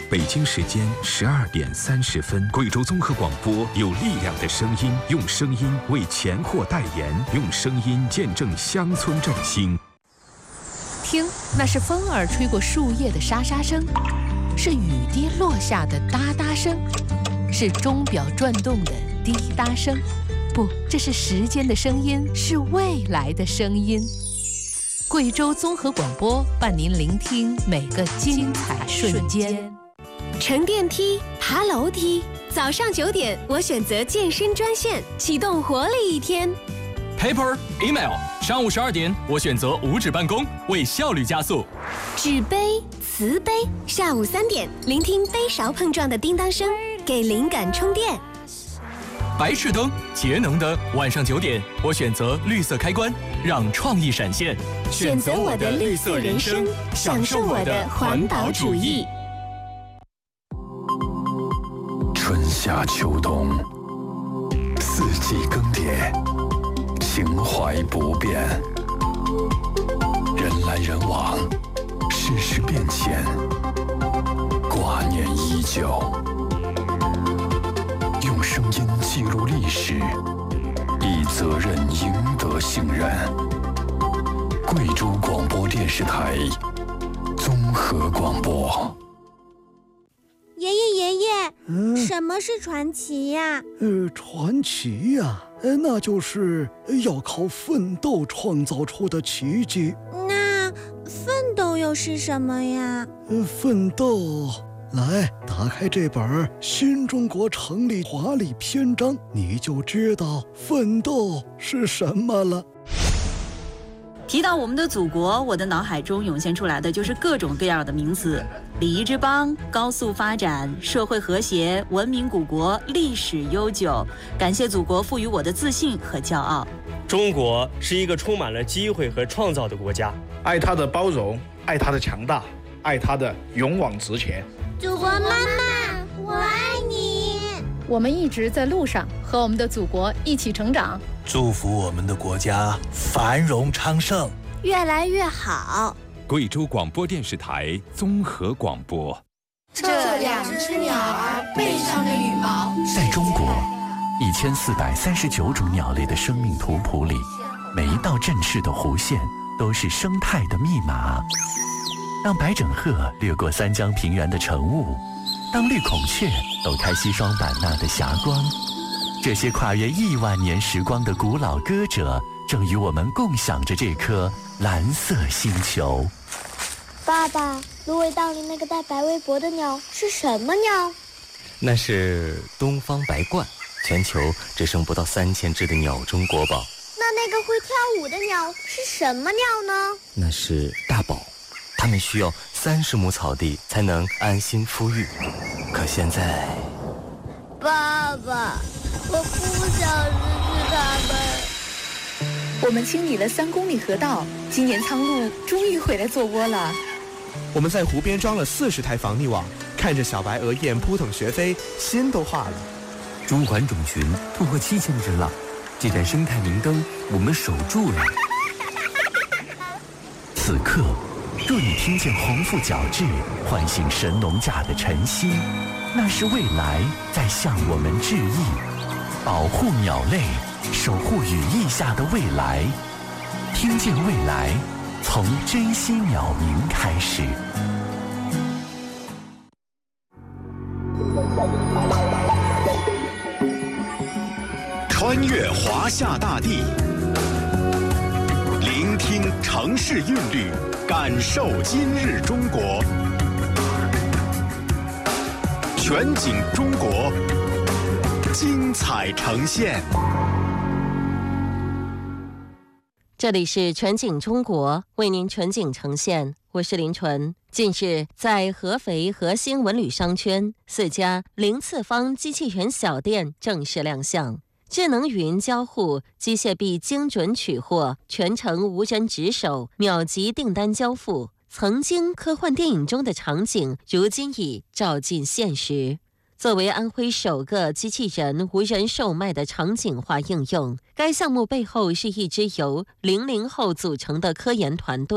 北京时间12:30，贵州综合广播有力量的声音，用声音为钱货代言，用声音见证乡村振兴。 听，那是风儿吹过树叶的沙沙声，是雨滴落下的哒哒声，是钟表转动的滴答声。不，这是时间的声音，是未来的声音。贵州综合广播伴您聆听每个精彩瞬间。 乘电梯，爬楼梯，早上9点，我选择健身专线，启动活力一天。 Paper, email， 上午12点，我选择无纸办公，为效率加速。 纸杯、瓷杯，下午3点，聆听杯勺碰撞的叮当声，给灵感充电。 白炽灯，节能灯，晚上9点，我选择绿色开关，让创意闪现。 选择我的绿色人生，享受我的环保主义。 春夏秋冬，四季更迭，情怀不变。人来人往，世事变迁，挂念依旧。用声音记录历史，以责任赢得信任。贵州广播电视台综合广播。 爷爷，什么是传奇呀？ 传奇呀，那就是要靠奋斗创造出的奇迹。 那奋斗又是什么呀？ 奋斗，来，打开这本《新中国成立华丽篇章》，你就知道奋斗是什么了。 提到我们的祖国，我的脑海中涌现出来的就是各种各样的名词：礼仪之邦、高速发展、社会和谐、文明古国、历史悠久。感谢祖国赋予我的自信和骄傲。 中国是一个充满了机会和创造的国家， 爱它的包容，爱它的强大，爱它的勇往直前。 祖国妈妈，我爱你！ 我们一直在路上，和我们的祖国一起成长。 祝福我们的国家繁荣昌盛， 越来越好。 贵州广播电视台综合广播。 这2只鸟儿背上的羽毛， 在中国1439种鸟类的生命图谱里，每一道振翅的弧线都是生态的密码。当白枕鹤掠过三江平原的晨雾，当绿孔雀抖开西双版纳的霞光，这些跨越亿万年时光的古老歌者，正与我们共享着这颗蓝色星球。 爸爸，芦苇荡里那个带白围脖的鸟是什么鸟？ 那是东方白鹳，全球只剩不到3000只的鸟中国宝。 那个会跳舞的鸟是什么鸟呢？ 那是大宝，它们需要30亩草地才能安心孵育。可现在， 爸爸，我不想失去它们。 我们清理了3公里河道，今年苍鹭终于回来做窝了。 我们在湖边装了40台防溺网，看着小白鹅雁扑腾学飞，心都化了。 中环种群突破7000只了，这盏生态明灯我们守住了。 此刻，若你听见鸿鹄角徵唤醒神农架的晨曦，那是未来在向我们致意。保护鸟类，守护羽翼下的未来，听见未来，从珍惜鸟鸣开始。 穿越华夏大地，聆听城市韵律，感受今日中国。全景中国，精彩呈现。 这里是全景中国，为您全景呈现，我是林纯。近日，在合肥核心文旅商圈，4家零次方机器人小店正式亮相。智能语音交互、机械臂精准取货、全程无人值守、秒级订单交付，曾经科幻电影中的场景，如今已照进现实。作为安徽首个机器人无人售卖的场景化应用，该项目背后是一支由00后组成的科研团队。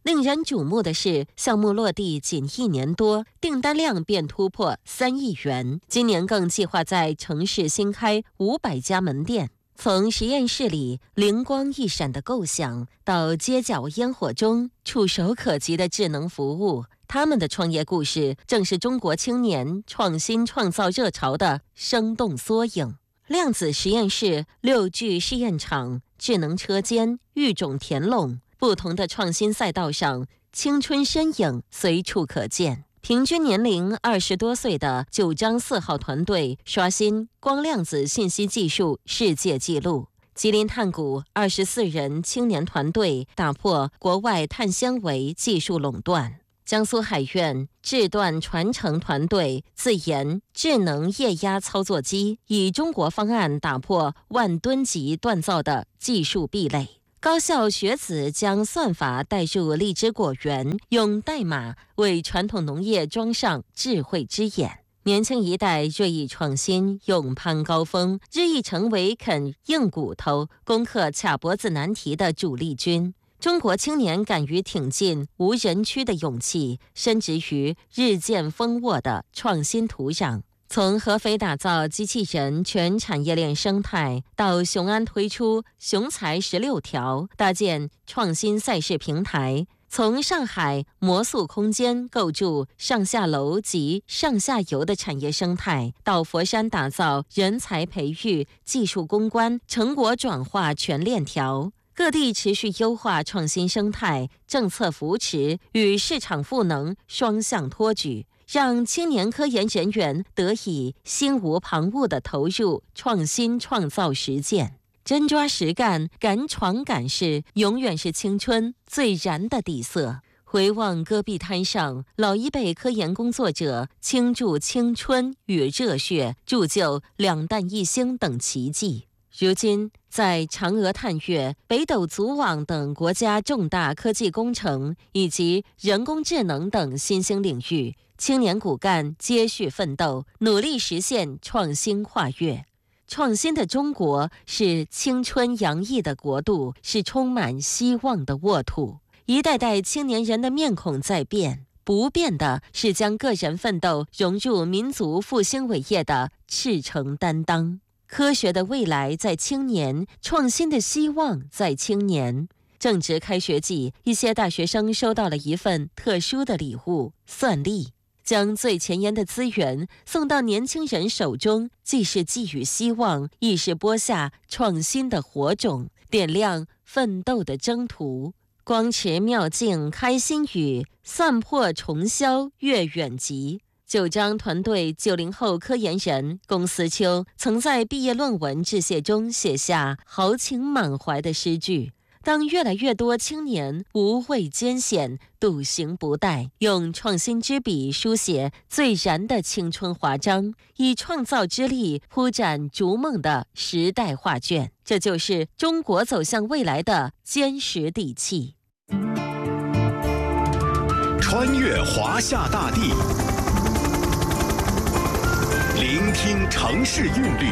令人瞩目的是，项目落地仅1年多，订单量便突破3亿元。今年更计划在城市新开500家门店。从实验室里灵光一闪的构想，到街角烟火中触手可及的智能服务，他们的创业故事正是中国青年创新创造热潮的生动缩影。量子实验室、6具试验场、智能车间、育种田垄，不同的创新赛道上，青春身影随处可见。平均年龄20多岁的9章4号团队刷新光量子信息技术世界纪录。吉林探谷24人青年团队打破国外碳纤维技术垄断。江苏海院制段传承团队自研智能液压操作机，以中国方案打破10000吨级锻造的技术壁垒。高校学子将算法带入荔枝果园，用代码为传统农业装上智慧之眼。年轻一代锐意创新，勇攀高峰，日益成为啃硬骨头、攻克卡脖子难题的主力军。中国青年敢于挺进无人区的勇气，深植于日渐丰沃的创新土壤。从合肥打造机器人全产业链生态，到雄安推出雄才16条，搭建创新赛事平台；从上海魔速空间构筑上下楼及上下游的产业生态，到佛山打造人才培育、技术攻关、成果转化全链条。各地持续优化创新生态，政策扶持与市场赋能双向托举，让青年科研人员得以心无旁骛地投入创新创造实践。真抓实干，敢闯敢试，永远是青春最燃的底色。回望戈壁滩上，老一辈科研工作者倾注青春与热血，铸就2弹1星等奇迹。如今，在嫦娥探月、北斗组网等国家重大科技工程以及人工智能等新兴领域，青年骨干接续奋斗，努力实现创新跨越。创新的中国是青春洋溢的国度，是充满希望的沃土。一代代青年人的面孔在变，不变的是将个人奋斗融入民族复兴伟业的赤诚担当。科学的未来在青年，创新的希望在青年。正值开学季，一些大学生收到了一份特殊的礼物——算力。将最前沿的资源送到年轻人手中，既是寄予希望，亦是播下创新的火种，点亮奋斗的征途。光持妙境开新语，算破重霄越远极。9章团队90后科研人龚思秋曾在毕业论文致谢中写下豪情满怀的诗句。当越来越多青年无畏艰险、笃行不怠，用创新之笔书写最燃的青春华章，以创造之力铺展逐梦的时代画卷，这就是中国走向未来的坚实底气。 穿越华夏大地，聆听城市韵律，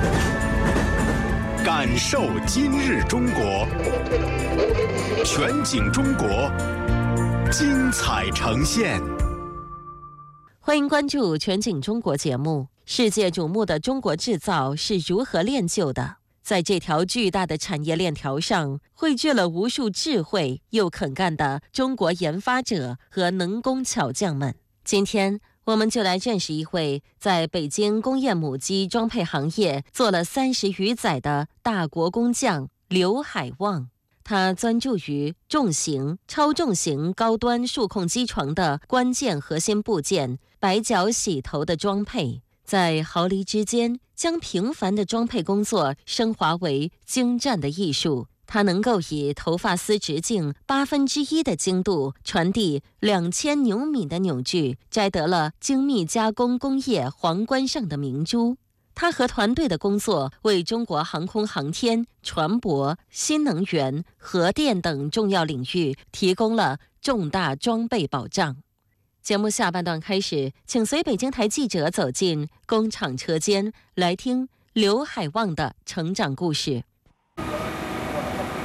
感受今日中国。全景中国，精彩呈现。 欢迎关注全景中国节目。世界瞩目的中国制造是如何练就的？在这条巨大的产业链条上，汇聚了无数智慧又肯干的中国研发者和能工巧匠们。今天我们就来认识一位在北京工业母机装配行业做了30余载的大国工匠刘海旺。他专注于重型、超重型高端数控机床的关键核心部件白角洗头的装配，在毫厘之间将平凡的装配工作升华为精湛的艺术。它能够以头发丝直径1/8的精度传递2000牛米的扭矩，摘得了精密加工工业皇冠上的明珠。他和团队的工作为中国航空航天、船舶、新能源、核电等重要领域提供了重大装备保障。节目下半段开始，请随北京台记者走进工厂车间，来听刘海旺的成长故事。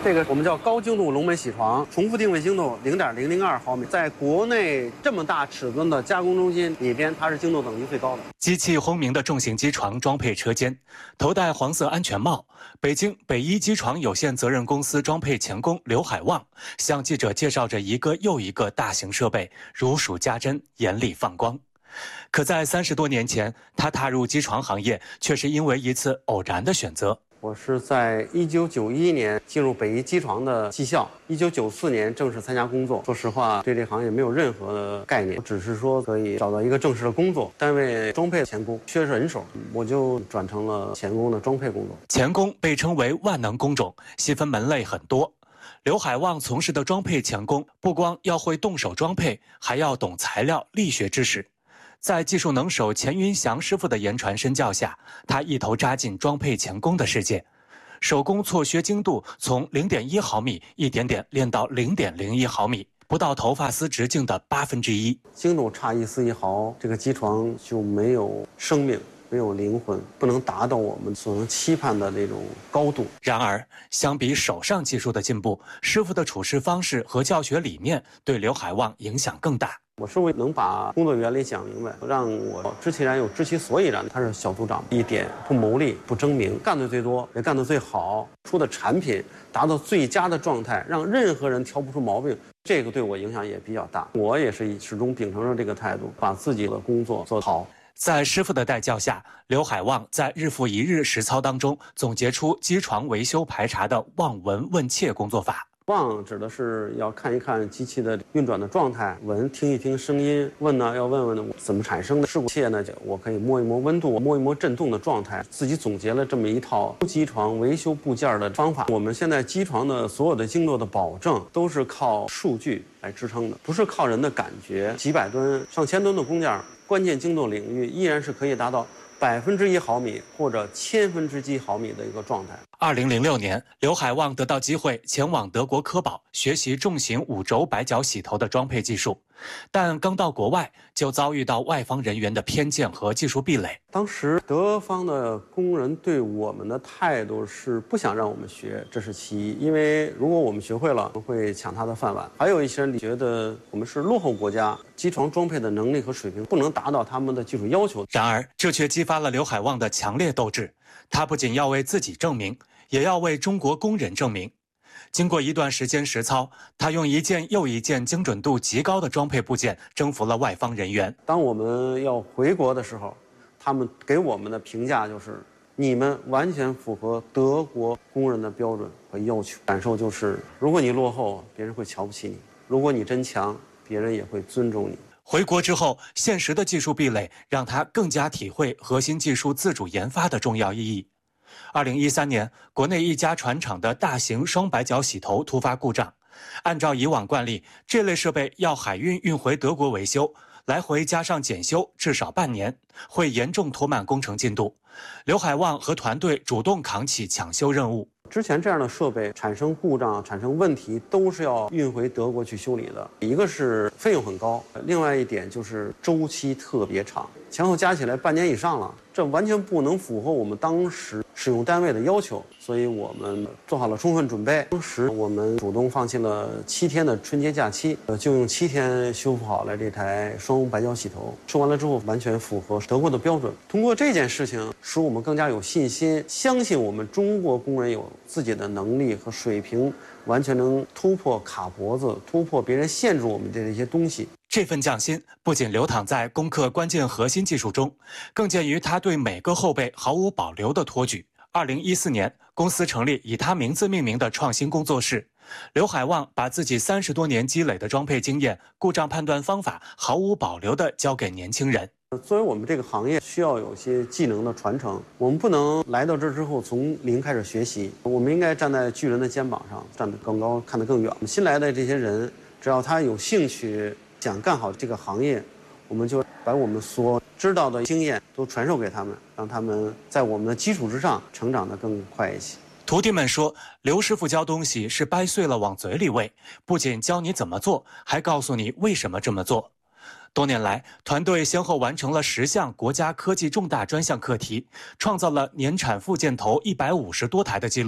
这个我们叫高精度龙门铣床，重复定位精度0.002毫米，在国内这么大尺寸的加工中心里边，它是精度等级最高的。 机器轰鸣的重型机床装配车间，头戴黄色安全帽。北京北一机床有限责任公司装配钳工刘海旺向记者介绍着一个又一个大型设备，如数家珍，严厉放光。可在30多年前，他踏入机床行业，却是因为一次偶然的选择。 我是在1991年进入北一机床的技校，1994年正式参加工作。说实话，对这行业没有任何的概念，我只是说可以找到一个正式的工作，单位装配钳工缺人手，我就转成了钳工的装配工作。 钳工被称为万能工种，细分门类很多。刘海旺从事的装配钳工，不光要会动手装配，还要懂材料、力学知识。在技术能手钱云祥师傅的言传身教下，他一头扎进装配钳工的世界，手工错削精度从0.1毫米一点点练到0.01毫米，不到头发丝直径的1/8， 精度差1丝1毫，这个机床就没有生命，没有灵魂，不能达到我们所能期盼的那种高度。 然而，相比手上技术的进步，师傅的处事方式和教学理念对刘海旺影响更大。 我是为能把工作原理讲明白，让我知其然又知其所以然。他是小组长，一点不谋利不争名，干得最多也干得最好，出的产品达到最佳的状态，让任何人挑不出毛病。这个对我影响也比较大。我也是始终秉承着这个态度，把自己的工作做好。 在师傅的带教下，刘海旺在日复一日实操当中总结出机床维修排查的望闻问切工作法。 望指的是要看一看机器的运转的状态，闻听一听声音，问呢要问问怎么产生的事故。切呢，我可以摸一摸温度，摸一摸振动的状态，自己总结了这么一套机床维修部件的方法。我们现在机床的所有的精度的保证都是靠数据来支撑的，不是靠人的感觉。几百吨、上千吨的工件，关键精度领域依然是可以达到1/1毫米或者千分之几毫米的一个状态。 2006年，刘海旺得到机会前往德国科堡学习重型5轴摆脚洗头的装配技术，但刚到国外就遭遇到外方人员的偏见和技术壁垒。 当时德方的工人对我们的态度是不想让我们学，这是其一，因为如果我们学会了，会抢他的饭碗。还有一些人觉得我们是落后国家，机床装配的能力和水平不能达到他们的技术要求。 然而，这却激发了刘海旺的强烈斗志。他不仅要为自己证明，也要为中国工人证明。经过一段时间实操，他用一件又一件精准度极高的装配部件征服了外方人员。 当我们要回国的时候，他们给我们的评价就是你们完全符合德国工人的标准和要求。感受就是，如果你落后，别人会瞧不起你；如果你真强，别人也会尊重你。 回国之后，现实的技术壁垒让他更加体会核心技术自主研发的重要意义。2013年，国内一家船厂的大型双摆脚洗头突发故障，按照以往惯例，这类设备要海运运回德国维修，来回加上检修至少半年，会严重拖慢工程进度。刘海旺和团队主动扛起抢修任务。 之前这样的设备产生故障、产生问题，都是要运回德国去修理的。一个是费用很高，另外一点就是周期特别长，前后加起来半年以上了，这完全不能符合我们当时使用单位的要求，所以我们做好了充分准备。当时我们主动放弃了7天的春节假期，就用7天修复好了这台双摆脚洗头。修完了之后，完全符合德国的标准。通过这件事情，使我们更加有信心，相信我们中国工人有自己的能力和水平，完全能突破卡脖子，突破别人限制我们的这些东西。 这份匠心不仅流淌在攻克关键核心技术中，更见于他对每个后辈毫无保留的托举。2014年，公司成立以他名字命名的创新工作室。刘海旺把自己30多年积累的装配经验、故障判断方法毫无保留地交给年轻人。 作为我们这个行业，需要有些技能的传承，我们不能来到这之后从零开始学习，我们应该站在巨人的肩膀上，站得更高，看得更远。新来的这些人，只要他有兴趣，想干好这个行业，我们就把我们所知道的经验都传授给他们，让他们在我们的基础之上成长得更快一些。 徒弟们说，刘师傅教东西是掰碎了往嘴里喂，不仅教你怎么做，还告诉你为什么这么做。多年来，团队先后完成了10项国家科技重大专项课题，创造了年产复件头150多台的记录。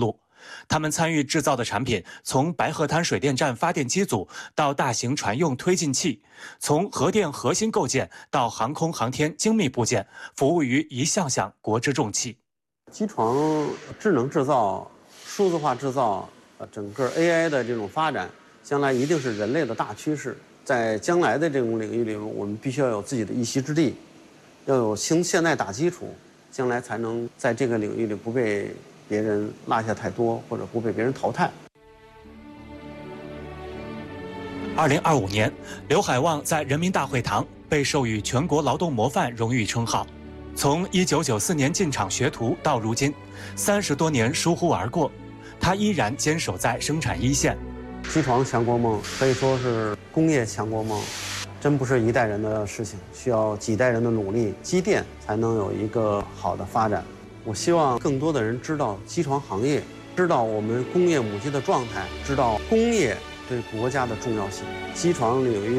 他们参与制造的产品，从白鹤滩水电站发电机组到大型船用推进器，从核电核心构建到航空航天精密部件，服务于一项项国之重器。 机床智能制造、数字化制造，整个 AI 的这种发展，将来一定是人类的大趋势。在将来的这种领域里，我们必须要有自己的一席之地，要有现在打基础，将来才能在这个领域里不被别人落下太多，或者不被别人淘汰。 2025年，刘海旺在人民大会堂被授予全国劳动模范荣誉称号。从1994年进厂学徒到如今，30多年疏忽而过，他依然坚守在生产一线。 机床强国梦可以说是工业强国梦，真不是一代人的事情，需要几代人的努力积淀，才能有一个好的发展。我希望更多的人知道机床行业，知道我们工业母机的状态，知道工业对国家的重要性。机床领域